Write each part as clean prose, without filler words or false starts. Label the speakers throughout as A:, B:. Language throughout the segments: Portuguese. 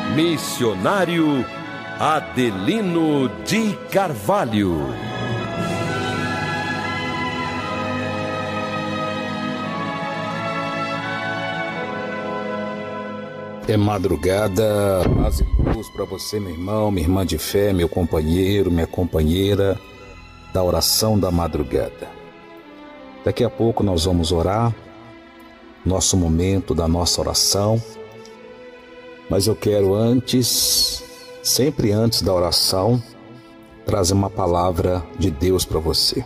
A: Missionário Adelino de Carvalho.
B: É madrugada, paz e luz para você, meu irmão, minha irmã de fé, meu companheiro, minha companheira da oração da madrugada. Daqui a pouco nós vamos orar, nosso momento da nossa oração, mas eu quero sempre antes da oração, trazer uma palavra de Deus para você.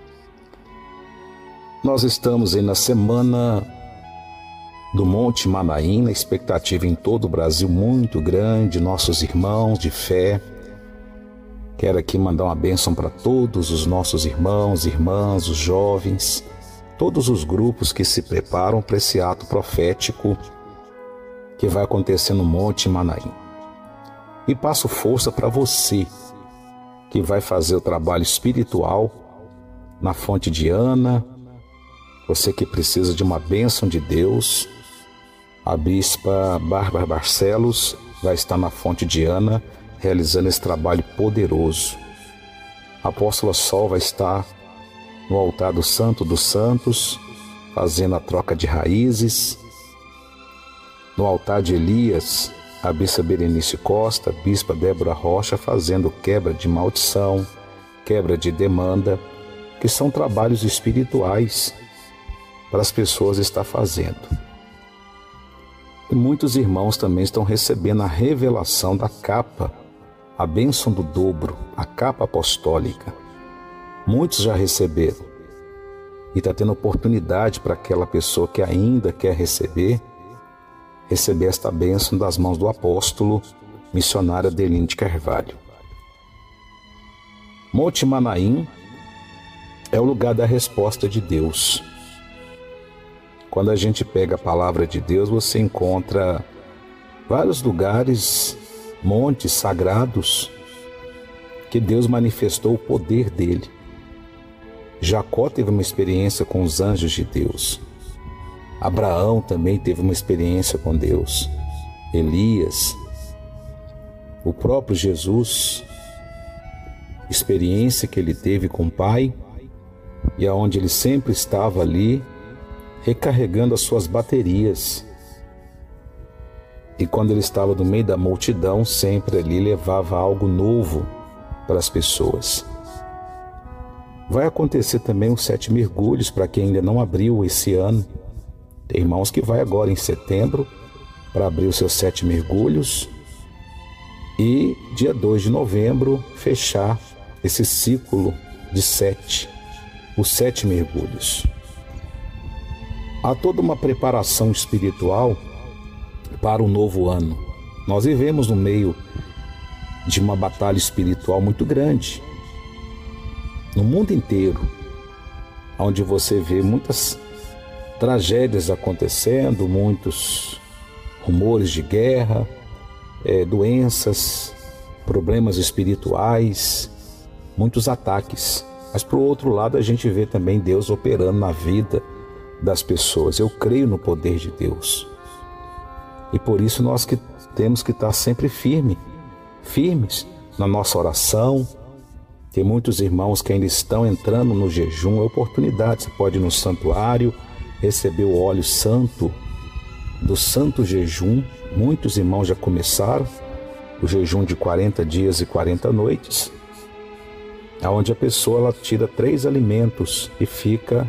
B: Nós estamos aí na semana do Monte Manaim, na expectativa em todo o Brasil muito grande, nossos irmãos de fé. Quero aqui mandar uma bênção para todos os nossos irmãos, irmãs, os jovens, todos os grupos que se preparam para esse ato profético que vai acontecer no Monte Manaim. E passo força para você que vai fazer o trabalho espiritual na Fonte de Ana, você que precisa de uma bênção de Deus. A bispa Bárbara Barcelos vai estar na Fonte de Ana realizando esse trabalho poderoso. A apóstola Sol vai estar no altar do Santo dos Santos, fazendo a troca de raízes. No altar de Elias, a bispa Berenice Costa, a bispa Débora Rocha, fazendo quebra de maldição, quebra de demanda, que são trabalhos espirituais para as pessoas estar fazendo. E muitos irmãos também estão recebendo a revelação da capa, a bênção do dobro, a capa apostólica. Muitos já receberam. E está tendo oportunidade para aquela pessoa que ainda quer receber esta bênção das mãos do apóstolo missionário Adelino de Carvalho. Monte Manaim é o lugar da resposta de Deus. Quando a gente pega a palavra de Deus, você encontra vários lugares, montes sagrados, que Deus manifestou o poder dele. Jacó teve uma experiência com os anjos de Deus. Abraão também teve uma experiência com Deus. Elias, o próprio Jesus, experiência que ele teve com o Pai, e aonde ele sempre estava ali, recarregando as suas baterias. E quando ele estava no meio da multidão, sempre ali levava algo novo para as pessoas. Vai acontecer também os 7 mergulhos para quem ainda não abriu esse ano. Tem irmãos que vai agora em setembro para abrir os seus 7 mergulhos e dia 2 de novembro fechar esse ciclo de 7, os 7 mergulhos. Há toda uma preparação espiritual para o novo ano. Nós vivemos no meio de uma batalha espiritual muito grande. No mundo inteiro, onde você vê muitas tragédias acontecendo, muitos rumores de guerra, doenças, problemas espirituais, muitos ataques. Mas, por outro lado, a gente vê também Deus operando na vida das pessoas. Eu creio no poder de Deus. E por isso nós que temos que estar sempre firmes na nossa oração. Tem muitos irmãos que ainda estão entrando no jejum, é oportunidade. Você pode ir no santuário, receber o óleo santo do santo jejum. Muitos irmãos já começaram o jejum de 40 dias e 40 noites, onde a pessoa ela tira 3 alimentos e fica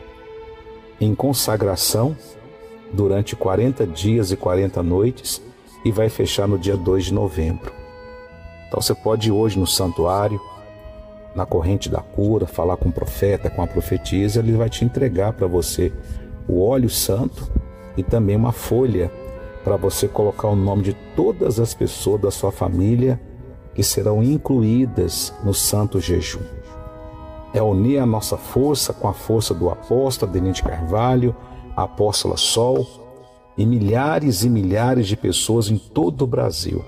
B: em consagração durante 40 dias e 40 noites e vai fechar no dia 2 de novembro. Então você pode ir hoje no santuário, na corrente da cura, falar com o profeta, com a profetisa, ele vai te entregar para você o óleo santo e também uma folha para você colocar o nome de todas as pessoas da sua família que serão incluídas no santo jejum. É unir a nossa força com a força do apóstolo Adelino de Carvalho, a apóstola Sol e milhares de pessoas em todo o Brasil.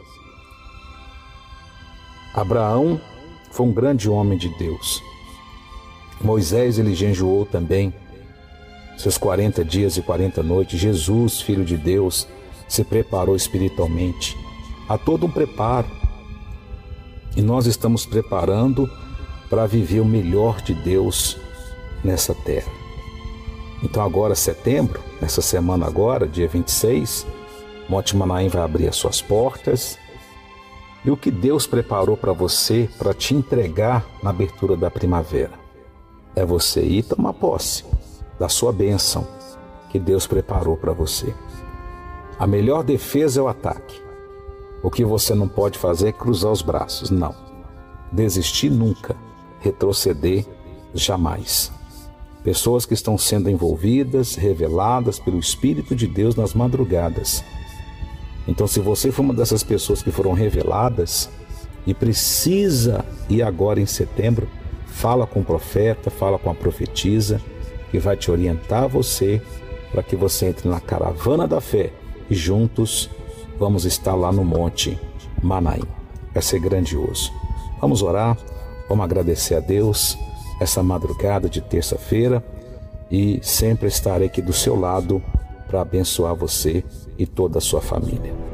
B: Abraão foi um grande homem de Deus. Moisés, ele jejuou também seus 40 dias e 40 noites. Jesus, Filho de Deus, se preparou espiritualmente. Há todo um preparo. E nós estamos preparando para viver o melhor de Deus nessa terra. Então agora, setembro, nessa semana agora, dia 26, Monte Manaim vai abrir as suas portas. E o que Deus preparou para você, para te entregar na abertura da primavera, é você ir tomar posse da sua bênção que Deus preparou para você. A melhor defesa é o ataque. O que você não pode fazer é cruzar os braços, não. Desistir nunca, retroceder jamais. Pessoas que estão sendo envolvidas, reveladas pelo Espírito de Deus nas madrugadas. Então, se você for uma dessas pessoas que foram reveladas e precisa ir agora em setembro, fala com o profeta, fala com a profetisa, que vai te orientar você para que você entre na caravana da fé e juntos vamos estar lá no Monte Manaim. Vai ser grandioso. Vamos orar, vamos agradecer a Deus essa madrugada de terça-feira e sempre estarei aqui do seu lado para abençoar você e toda a sua família.